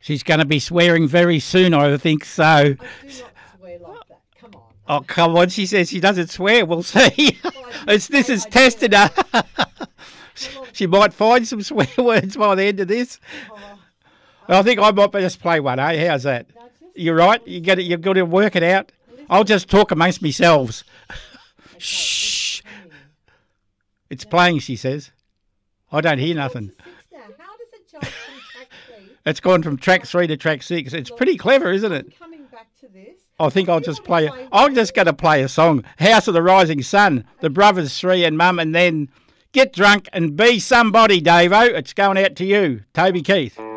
She's going to be swearing very soon, I think so. I do not swear like that. Come on. Oh, come on. She says she doesn't swear. We'll see. This is testing her. She might find some swear words by the end of this. I think I might just play one, eh? How's that? You're right. You've got to work it out. I'll just talk amongst myself. Shh. It's playing, she says. I don't hear nothing. How does it jump from track 3? It's gone from track 3 to track 6. It's pretty clever, isn't it? Coming back to this. I think I'll just play. I'm just going to play a song. House of the Rising Sun. The Brothers 3 and Mum, and then Get Drunk and Be Somebody, Davo. It's going out to you, Toby Keith.